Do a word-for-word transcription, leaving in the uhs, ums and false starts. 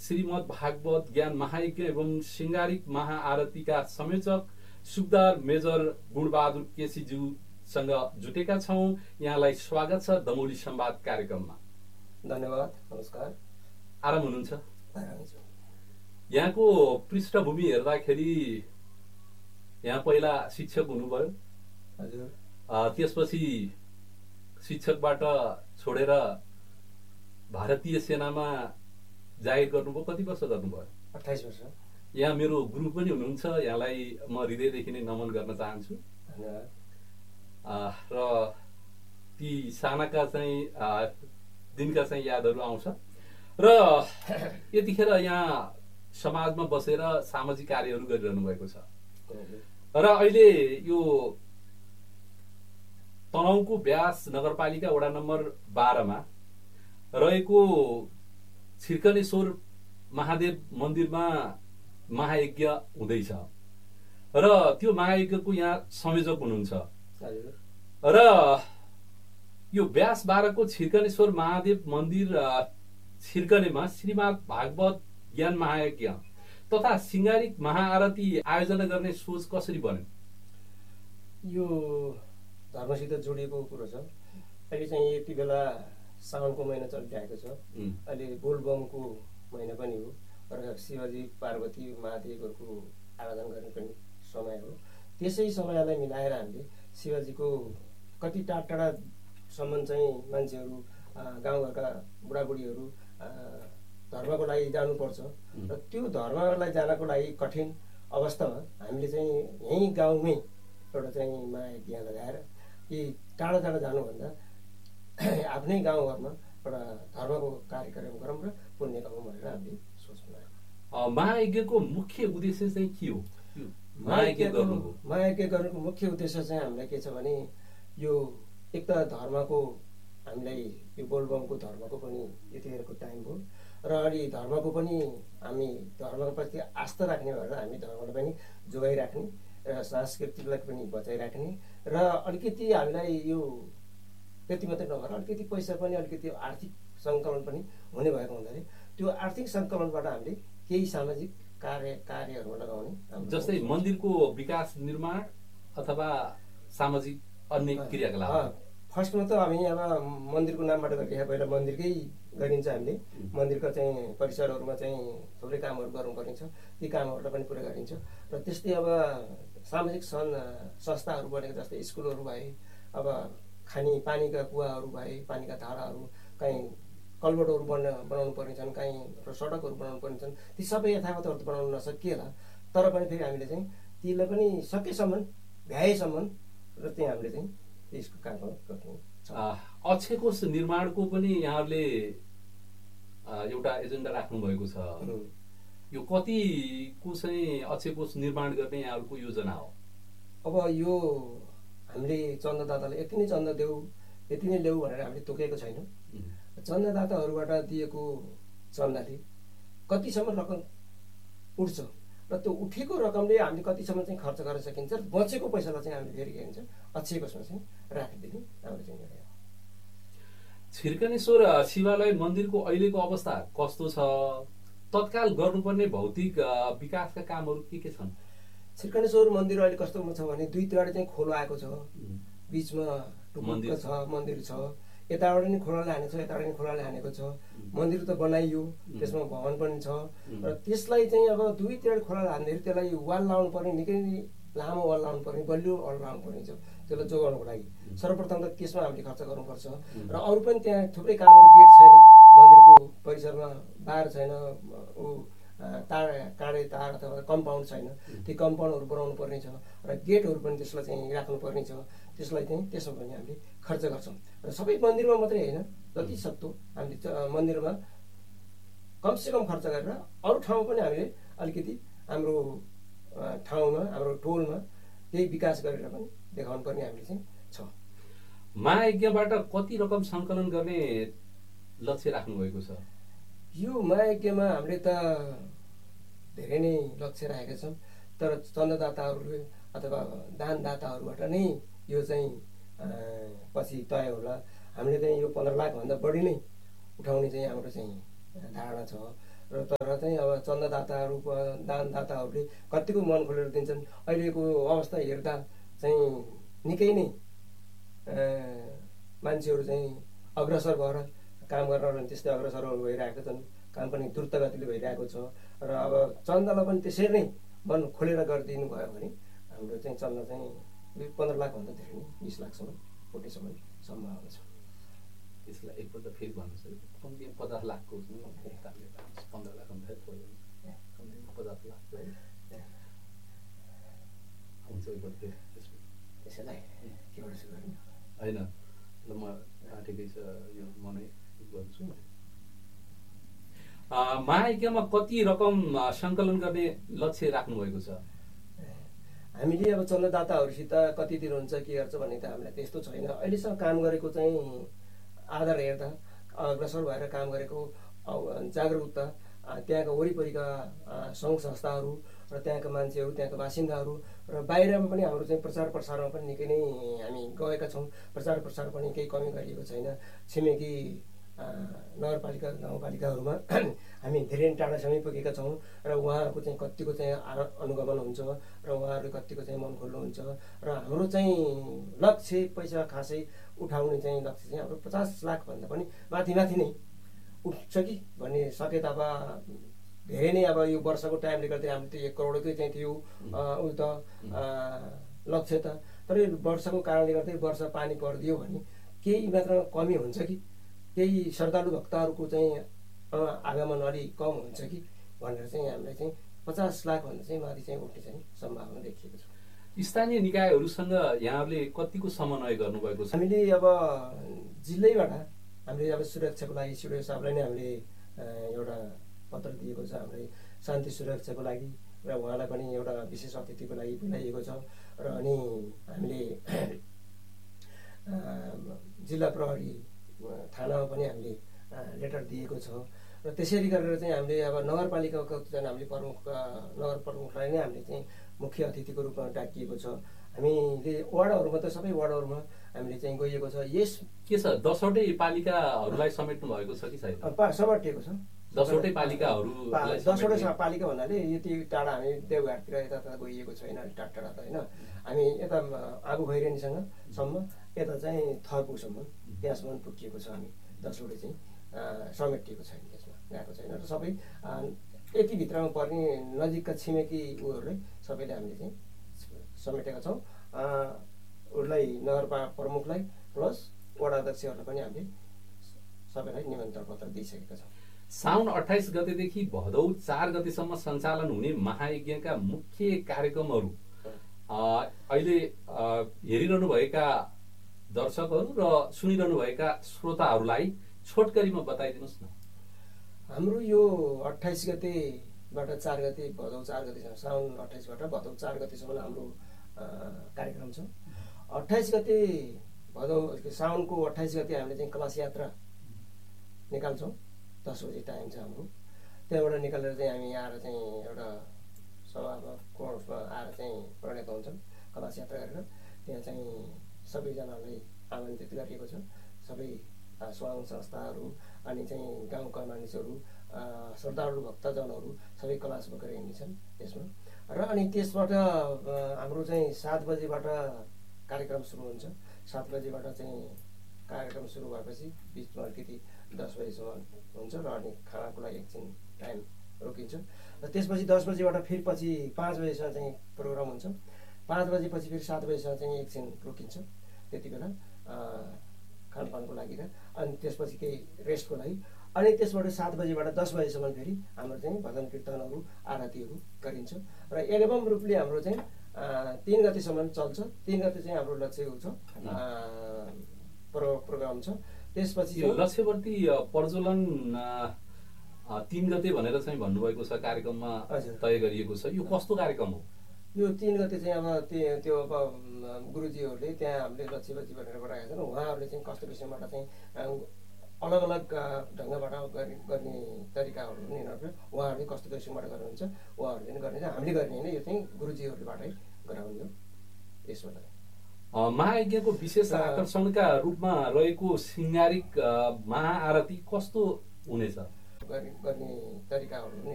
श्रीमद् भागवत ज्ञान महायज्ञ एवं सिंगारिक महाआरतीका संयोजक सुखदार मेजर गुणबहादुर केसीज्यूसँग जुटेका छौँ। यहाँलाई स्वागत छ दमौली संवाद कार्यक्रममा। धन्यवाद, नमस्कार। आराम हुनुहुन्छ? आराम छु। यहाँको पृष्ठभूमि हेर्दाखेरि यहाँ पहिला शिक्षक हुनुभयो। हजुर। त्यसपछि शिक्षकबाट छोडेर भारतीय सेनामा जागिर गर्नुभयो। कति वर्ष गर्नुभयो? अट्ठाइस वर्ष। यहाँ मेरो गुरु पनि हुनुहुन्छ, यहाँलाई म हृदयदेखि नै नमन गर्न चाहन्छु। धन्यवाद। र ती सानाका चाहिँ दिनका चाहिँ यादहरू आउँछ र यतिखेर यहाँ समाजमा बसेर सामाजिक कार्यहरू गरिरहनु भएको छ र अहिले यो तनहुँको व्यास नगरपालिका वडा नम्बर बाह्रमा रहेको छिर्कनेश्वर महादेव मन्दिरमा महायज्ञ हुँदैछ र त्यो महायज्ञको यहाँ संयोजक हुनुहुन्छ र यो व्यास बाह्रको छिर्कनेश्वर महादेव मन्दिर छिर्कनेमा श्रीमद् भागवत ज्ञान महायज्ञ तथा सिंगारिक महाआरती आयोजना गर्ने सोच कसरी बन्यो? यो धर्मसित जोडिएको कुरो छ। अहिले चाहिँ यति बेला साउनको महिना चलिरहेको छ। अहिले बोलबमको महिना पनि हो र शिवजी पार्वती महादेवहरूको आराधना गर्ने पनि समय हो। त्यसै समयलाई मिलाएर हामीले शिवजीको कति टाढा टाढासम्म चाहिँ मान्छेहरू गाउँघरका बुढाबुढीहरू धर्मको लागि जानुपर्छ र त्यो धर्मलाई जानको लागि कठिन अवस्थामा हामीले चाहिँ यहीँ गाउँमै एउटा चाहिँ महायज्ञ लगाएर कि टाढा टाढा जानुभन्दा आफ्नै गाउँघरमा एउटा धर्मको कार्यक्रम गरौँ र पुण्य कमाउँ भनेर हामीले सोच्नु लाग्यो। महायज्ञको मुख्य उद्देश्य चाहिँ के हो? महायज्ञको महायज्ञ गर्नुको मुख्य उद्देश्य चाहिँ हामीलाई के छ भने यो एक त धर्मको हामीलाई यो बोलबमको धर्मको पनि यतिखेरको टाइम हो र अलि धर्मको पनि हामी धर्मप्रति आस्था राख्ने भएर हामी धर्मलाई पनि जोगाइराख्ने र सांस्कृतिकलाई पनि बचाइराख्ने र अलिकति हामीलाई यो त्यति मात्रै नभएर अलिकति पैसा पनि अलिकति आर्थिक सङ्कलन पनि हुने भएको हुँदाखेरि त्यो आर्थिक सङ्कलनबाट हामीले केही सामाजिक कार्य कार्यहरूमा लगाउने, जस्तै मन्दिरको विकास निर्माण अथवा सामाजिक अन्य क्रियाकलाप। फर्स्टमा त हामी अब मन्दिरको नामबाट गरिरहेको पहिला मन्दिरकै गरिन्छ। हामीले मन्दिरका चाहिँ परिसरहरूमा चाहिँ थुप्रै कामहरू गर्नुपर्ने छ, ती कामहरूलाई पनि पुरा गरिन्छ र त्यस्तै अब सामाजिक सन् संस्थाहरू बनेको जस्तै स्कुलहरू भए, अब खाने पानीका कुवाहरू भए, पानीका धाराहरू, कहीँ कल्भर्टहरू बन्न बनाउनु पर्ने छन्, कहीँ सडकहरू बनाउनु पर्ने छन्, ती सबै यथावत बनाउन नसकिएला तर पनि फेरि हामीले चाहिँ तीलाई पनि सकेसम्म भ्याएसम्म र त्यहाँ हामीले चाहिँ त्यसको कामहरू गर्छौँ। अक्षय कोष निर्माणको पनि यहाँहरूले एउटा एजेन्डा राख्नु भएको छ। यो कतिको चाहिँ अक्षय कोष निर्माण गर्ने यहाँहरूको योजना हो? अब यो हामीले चन्दादातालाई यति नै चन्दा देऊ यति नै ल्याऊ भनेर हामीले तोकेको छैनौँ। चन्दादाताहरूबाट दिएको चन्दाले कतिसम्म रकम उठ्छ र त्यो उठेको रकमले हामीले कतिसम्म चाहिँ खर्च गर्न सकिन्छ, बचेको पैसालाई चाहिँ हामीले फेरि के भन्छ अक्षय कोषमा चाहिँ राखिदिने हाम्रो चाहिँ निर्णय हो। छिर्कनेश्वर शिवालय मन्दिरको अहिलेको अवस्था कस्तो छ? तत्काल गर्नुपर्ने भौतिक विकासका कामहरू के के छन्? छिर्कनेश्वर मन्दिर अहिले कस्तोमा छ भने दुईतिर चाहिँ खोलो आएको छ, बिचमा मन्दिर छ, मन्दिर छ, यताबाट नि खोलाले हानेको छ, यताबाट नि खोलाले हानेको छ। मन्दिर त बनाइयो, त्यसमा भवन पनि छ र त्यसलाई चाहिँ अब दुईतिर खोलाले हान्दाखेरि त्यसलाई वाल लाउनु पर्ने, निकै लामो वाल लाउनु पर्ने, बलियो वाल लाउनु पर्ने छ त्यसलाई जोगाउनुको लागि। सर्वप्रथम त त्यसमा हामीले खर्च गर्नुपर्छ र अरू पनि त्यहाँ थुप्रै कामहरू, गेट छैन मन्दिरको परिसरमा, बार छैन, ऊ तार काँडे तार अथवा कम्पाउन्ड छैन, ती कम्पाउन्डहरू बनाउनु पर्ने छ र गेटहरू पनि त्यसलाई चाहिँ राख्नुपर्ने छ। त्यसलाई चाहिँ त्यसमा पनि हामीले खर्च गर्छौँ र सबै मन्दिरमा मात्रै होइन, जति सक्दो हामीले मन्दिरमा कमसेकम खर्च गरेर अरू ठाउँमा पनि हामीले अलिकति हाम्रो ठाउँमा हाम्रो टोलमा केही विकास गरेर पनि देखाउनु पर्ने हामीले चाहिँ छ। महायज्ञबाट कति रकम सङ्कलन गर्ने लक्ष्य राख्नुभएको छ? यो महायज्ञमा हामीले त धेरै नै लक्ष्य राखेका छौँ तर चन्दादाताहरूले अथवा दानदाताहरूबाट नै यो चाहिँ पछि तय होला। हामीले चाहिँ यो पन्ध्र लाखभन्दा बढी नै उठाउने चाहिँ हाम्रो चाहिँ धारणा छ र तर चाहिँ अब चन्ददाताहरू दानदाताहरूले कतिको मन खोलेर दिन्छन्। अहिलेको अवस्था हेर्दा चाहिँ निकै नै मान्छेहरू चाहिँ अग्रसर भएर काम गर्न त्यस्तै अग्रसर भइरहेका छन्। काम पनि द्रुत गतिले भइरहेको छ र अब चन्दालाई पनि त्यसरी नै मन खोलेर गरिदिनु भयो भने हाम्रो चाहिँ चन्दा चाहिँ पन्ध्र लाखभन्दा धेरै नै बिस लाखसम्म कोटीसम्म सम्भावना छ। यसलाई एकपल्ट फेरि भन्नुहोस्, कम्तीमा पचास लाखको पन्ध्र लाख भन्दा कम्तीमा पचास लाख हुन्छ त्यसैलाई के गर्छु गर्नु होइन। ल म ठिकै छ, यो म नै गर्छु। महायज्ञमा कति रकम सङ्कलन गर्ने लक्ष्य राख्नुभएको छ? हामीले अब चन्ददाताहरूसित कति दिनुहुन्छ के गर्छ भन्ने त हामीलाई त्यस्तो छैन। अहिलेसम्म काम गरेको चाहिँ आधार हेर्दा अग्रसर भएर काम गरेको जागरुकता त्यहाँका वरिपरिका सङ्घ संस्थाहरू र त्यहाँका मान्छेहरू, त्यहाँका बासिन्दाहरू र बाहिरमा पनि हाम्रो चाहिँ प्रचार प्रसारमा पनि निकै नै हामी गएका छौँ। प्रचार प्रसार पनि केही कमी गरिएको छैन। छिमेकी नगरपालिका गाउँपालिकाहरूमा हामी धेरै टाढासम्म पुगेका छौँ र उहाँहरूको चाहिँ कतिको चाहिँ अनुगमन हुन्छ र उहाँहरूले कतिको चाहिँ मन खोल्नुहुन्छ र हाम्रो चाहिँ लक्ष्य पैसा खासै उठाउने चाहिँ लक्ष्य चाहिँ हाम्रो पचास लाखभन्दा पनि माथि माथि नै उठ्छ कि भन्ने सके त अब धेरै नै अब यो वर्षको टाइमले गर्दा हामीले त एक करोडकै चाहिँ थियो उयो त लक्ष्य त। तर यो वर्षको कारणले गर्दै वर्ष पानी परिदियो भने केही मात्रामा कमी हुन्छ कि केही श्रद्धालु भक्तहरूको चाहिँ आगमन अलिक कम हुन्छ कि भनेर चाहिँ हामीलाई चाहिँ पचास लाखभन्दा चाहिँ माथि चाहिँ उठ्ने चाहिँ सम्भावना देखिएको छ। स्थानीय निकायहरूसँग यहाँहरूले कतिको समन्वय गर्नुभएको छ? हामीले अब जिल्लैबाट हामीले अब सुरक्षाको लागि सिडिओ साहबलाई नै हामीले एउटा पत्र दिएको छ हामीले शान्ति सुरक्षाको लागि र उहाँलाई पनि एउटा विशेष अतिथिको लागि बोलाइएको छ र अनि हामीले जिल्ला प्रहरी थानामा पनि हामीले लेटर दिएको छ र त्यसरी गरेर चाहिँ हामीले अब नगरपालिकाको चाहिँ हामीले प्रमुख नगर प्रमुखलाई नै हामीले चाहिँ मुख्य अतिथिको रूपमा डाकिएको छ। हामीले वार्डहरूमा त सबै वार्डहरूमा हामीले चाहिँ गइएको छ। यस के छ दसवटै पालिकाहरूलाई समेट्नु भएको छ कि छैन? समेटिएको छ दसवटै पालिकाहरू दसवटै पालिका भन्नाले यति टाढा हामी देवघाटतिर यता गइएको छैन, टाढा टाढा त होइन। हामी यता आगो खैरेनीसँग सम्म यता चाहिँ थर्पुसम्म त्यहाँसम्म पुगिएको छ। हामी दसवटै चाहिँ समेटिएको छैन, त्यसमा गएको छैन र सबै यति भित्रमा पर्ने नजिकका छिमेकी उयोहरूलाई सबैले हामीले चाहिँ समेटेका छौँ। उसलाई नगर प्रमुखलाई प्लस वडा अध्यक्षहरूलाई पनि हामीले सबैलाई निमन्त्रण पत्र दिइसकेका छौँ। साउन अट्ठाइस गतेदेखि भदौ चार गतेसम्म सञ्चालन हुने महायज्ञका मुख्य कार्यक्रमहरू अहिले हेरिरहनुभएका दर्शकहरू र सुनिरहनुभएका श्रोताहरूलाई छोटकरीमा बताइदिनुहोस् न। हाम्रो यो अट्ठाइस गतेबाट चार गते भदौ चार गतेसम्म साउन अट्ठाइसबाट भदौ चार गतेसम्म हाम्रो कार्यक्रम छ। अट्ठाइस गते भदौ साउनको अट्ठाइस गते हामीले चाहिँ कलश यात्रा निकाल्छौँ। दस बजे टाइम छ हाम्रो। त्यहाँबाट निकालेर चाहिँ हामी आएर चाहिँ एउटा सभामा कोर्समा आएर चाहिँ परिणत हुन्छौँ कलश यात्रा गरेर। त्यहाँ चाहिँ सबैजनालाई आमन्त्रित गरिएको छ। सबै सङ्घ संस्थाहरू अनि चाहिँ गाउँका मानिसहरू, श्रद्धालु भक्तजनहरू सबै कलश बोकेर हिँड्छन् त्यसमा। र अनि त्यसबाट हाम्रो चाहिँ सात बजेबाट कार्यक्रम सुरु हुन्छ। सात बजेबाट चाहिँ कार्यक्रम सुरु भएपछि बिचमा अलिकति दस बजीसम्म हुन्छ र अनि खानाको लागि एकछिन टाइम रोकिन्छ र त्यसपछि दस बजीबाट फेरि पछि पाँच बजीसम्म चाहिँ प्रोग्राम हुन्छ। पाँच बजेपछि फेरि सात बजीसम्म चाहिँ एकछिन रोकिन्छ त्यति बेला खानपानको लागि र अनि त्यसपछि केही रेस्टको लागि। अनि त्यसबाट सात बजीबाट दस बजीसम्म फेरि हाम्रो चाहिँ भजन कीर्तनहरू आरतीहरू गरिन्छ र एल्बम रूपले हाम्रो चाहिँ तिन गतेसम्म चल्छ। तिन गते चाहिँ हाम्रो लक्ष्य छ प्रो प्रोग्राम छ। त्यसपछि लक्ष्यवर्ती प्रज्वलन तिन गते भनेर चाहिँ भन्नुभएको छ कार्यक्रममा तय गरिएको छ। यो कस्तो कार्यक्रम हो? यो तिन गते चाहिँ अब त्यो त्यो अब गुरुजीहरूले त्यहाँ हामीले लक्ष्यवर्ती भनेर गराएका छन्। उहाँहरूले चाहिँ कस्तो किसिमबाट चाहिँ अलग अलग ढङ्गबाट गर्ने तरिकाहरू पनि उहाँहरूले कस्तो किसिमबाट गर्नुहुन्छ उहाँहरूले पनि गर्ने, हामीले गर्ने होइन। यो चाहिँ गुरुजीहरूबाटै गराउने हो। यसबाट महायज्ञको विशेष आकर्षणका रूपमा रहेको सिंगारिक महाआरती कस्तो हुनेछ? गर्ने गर्ने तरिकाहरू नै